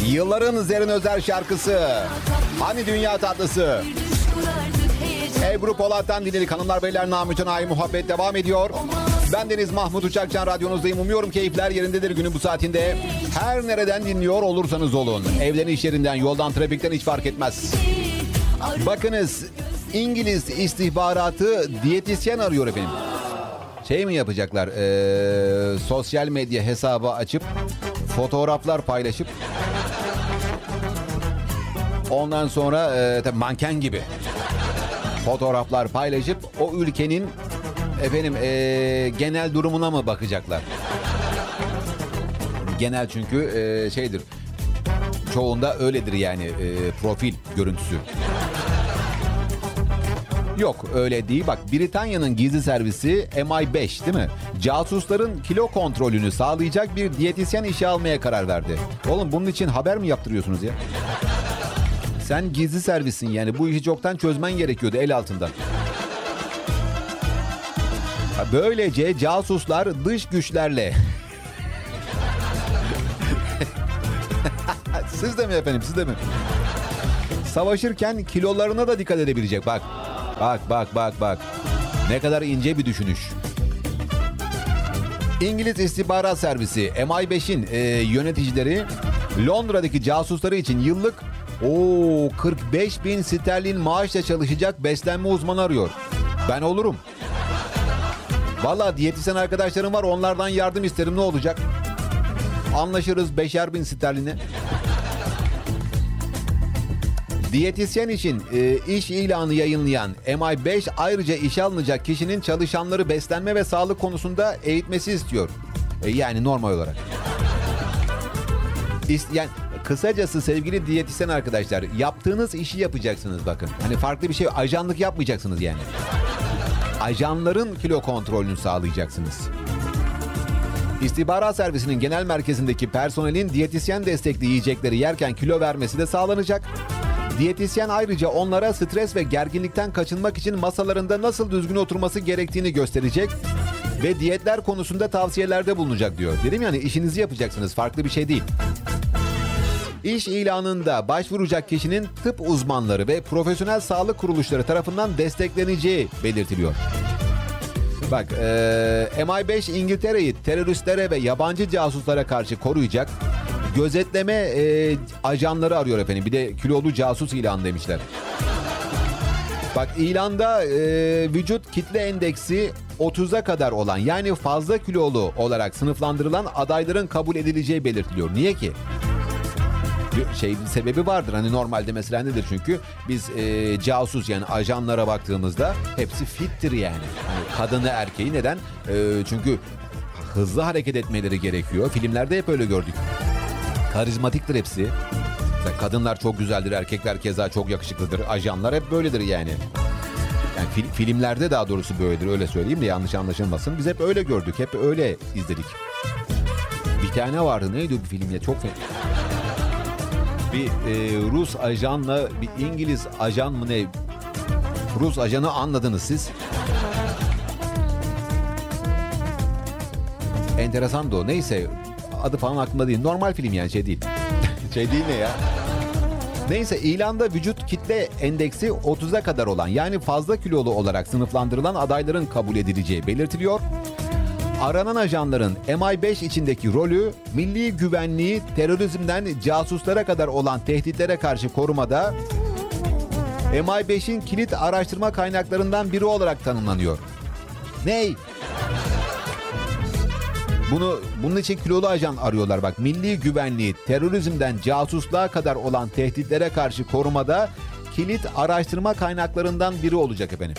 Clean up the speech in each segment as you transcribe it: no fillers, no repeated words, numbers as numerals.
Yılların Zerrin Özer şarkısı. Hani dünya tatlısı. Ebru Polat'tan dinledik. Hanımlar beyler, namütenayi muhabbet devam ediyor. Ben Deniz Mahmut Uçakcan, radyonuzdayım. Umuyorum keyifler yerindedir günün bu saatinde. Her nereden dinliyor olursanız olun. Evden, iş yerinden, yoldan, trafikten hiç fark etmez. Bakınız, İngiliz istihbaratı diyetisyen arıyor efendim. Şey mi yapacaklar? Sosyal medya hesabı açıp fotoğraflar paylaşıp ondan sonra tabii manken gibi fotoğraflar paylaşıp o ülkenin efendim genel durumuna mı bakacaklar? Genel çünkü şeydir. Çoğunda öyledir yani profil görüntüsü. Yok öyle değil. Bak, Britanya'nın gizli servisi MI5 değil mi? Casusların kilo kontrolünü sağlayacak bir diyetisyen işe almaya karar verdi. Oğlum bunun için haber mi yaptırıyorsunuz ya? Sen gizli servissin yani. Bu işi çoktan çözmen gerekiyordu el altından. Böylece casuslar dış güçlerle... Siz de mi efendim, siz de mi? Savaşırken kilolarına da dikkat edebilecek. Bak. Bak. Ne kadar ince bir düşünüş. İngiliz İstihbarat Servisi MI5'in yöneticileri Londra'daki casusları için yıllık 45.000 sterlin maaşla çalışacak beslenme uzmanı arıyor. Ben olurum. Vallahi diyetisyen arkadaşlarım var, onlardan yardım isterim, ne olacak? Anlaşırız 5.000 sterline. Diyetisyen için iş ilanı yayınlayan MI5 ayrıca işe alınacak kişinin çalışanları beslenme ve sağlık konusunda eğitmesi istiyor. Yani normal olarak. Yani kısacası sevgili diyetisyen arkadaşlar, yaptığınız işi yapacaksınız bakın. Hani farklı bir şey, ajanlık yapmayacaksınız yani. Ajanların kilo kontrolünü sağlayacaksınız. İstihbarat Servisi'nin genel merkezindeki personelin diyetisyen destekli yiyecekleri yerken kilo vermesi de sağlanacak. Diyetisyen ayrıca onlara stres ve gerginlikten kaçınmak için masalarında nasıl düzgün oturması gerektiğini gösterecek ve diyetler konusunda tavsiyelerde bulunacak diyor. Dedim yani, işinizi yapacaksınız, farklı bir şey değil. İş ilanında başvuracak kişinin tıp uzmanları ve profesyonel sağlık kuruluşları tarafından destekleneceği belirtiliyor. Bak, MI5 İngiltere'yi teröristlere ve yabancı casuslara karşı koruyacak gözetleme ajanları arıyor efendim. Bir de kilolu casus ilan demişler. Bak, ilanda vücut kitle endeksi 30'a kadar olan, yani fazla kilolu olarak sınıflandırılan adayların kabul edileceği belirtiliyor. Niye ki? Sebebi vardır. Hani normalde mesela nedir, çünkü biz casus yani ajanlara baktığımızda hepsi fittir yani. Hani kadını erkeği, neden? Çünkü hızlı hareket etmeleri gerekiyor. Filmlerde hep öyle gördük. Karizmatiktir hepsi. Mesela kadınlar çok güzeldir, erkekler keza çok yakışıklıdır. Ajanlar hep böyledir yani. Yani filmlerde daha doğrusu böyledir, öyle söyleyeyim de yanlış anlaşılmasın. Biz hep öyle gördük, hep öyle izledik. Bir tane vardı, neydi o bir film ya, çok bir Rus ajanla bir İngiliz ajan mı ne? Rus ajanı anladınız siz. Enteresan da o. Neyse, adı falan aklımda değil. Normal film yani, şey değil. Şey değil ne ya? Neyse, ilanda vücut kitle endeksi 30'a kadar olan, yani fazla kilolu olarak sınıflandırılan adayların kabul edileceği belirtiliyor. Aranan ajanların MI5 içindeki rolü, milli güvenliği, terörizmden casuslara kadar olan tehditlere karşı korumada MI5'in kilit araştırma kaynaklarından biri olarak tanımlanıyor. Ney? Bunun için kilolu ajan arıyorlar bak. Milli güvenliği, terörizmden casusluğa kadar olan tehditlere karşı korumada kilit araştırma kaynaklarından biri olacak efendim.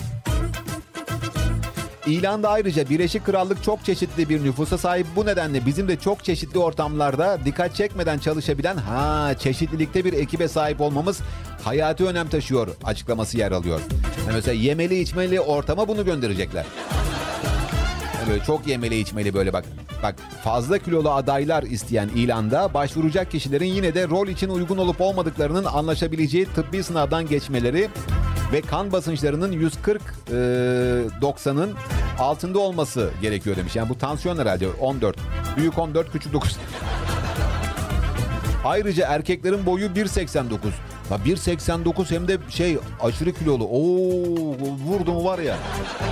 İlanda ayrıca Birleşik Krallık çok çeşitli bir nüfusa sahip. Bu nedenle bizim de çok çeşitli ortamlarda dikkat çekmeden çalışabilen çeşitlilikte bir ekibe sahip olmamız hayati önem taşıyor açıklaması yer alıyor. Yani mesela yemeli içmeli ortama bunu gönderecekler. Yani böyle çok yemeli içmeli böyle bak fazla kilolu adaylar isteyen ilanda başvuracak kişilerin yine de rol için uygun olup olmadıklarının anlaşabileceği tıbbi sınavdan geçmeleri ve kan basınçlarının 140-90'ın altında olması gerekiyor demiş. Yani bu tansiyon herhalde 14. Büyük 14, küçük 9. Ayrıca erkeklerin boyu 1.89. Ya 1.89 hem de aşırı kilolu. Vurdum var ya.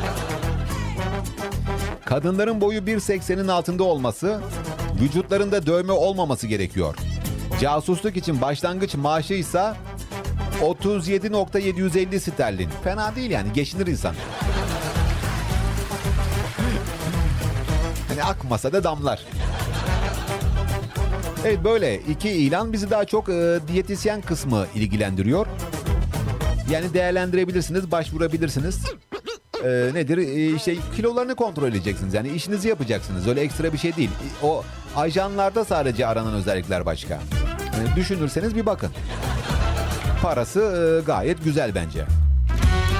Kadınların boyu 1.80'in altında olması, vücutlarında dövme olmaması gerekiyor. Casusluk için başlangıç maaşı ise 37.750 sterlin. Fena değil yani, geçinir insan. Hani akmasa da damlar. Evet, böyle iki ilan bizi daha çok diyetisyen kısmı ilgilendiriyor. Yani değerlendirebilirsiniz, başvurabilirsiniz. Nedir? İşte kilolarını kontrol edeceksiniz. Yani işinizi yapacaksınız. Öyle ekstra bir şey değil. O ajanlarda sadece aranan özellikler başka. Yani düşünürseniz bir bakın. Parası gayet güzel bence.